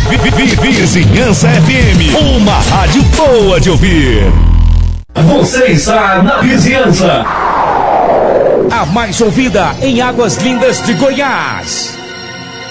Vizinhança FM, uma rádio boa de ouvir. Você está na Vizinhança, A mais ouvida em Águas Lindas de Goiás.